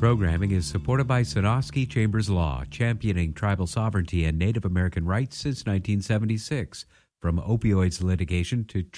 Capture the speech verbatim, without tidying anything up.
programming is supported by Sonosky Chambers Law, championing tribal sovereignty and Native American rights since nineteen seventy-six. From opioids litigation to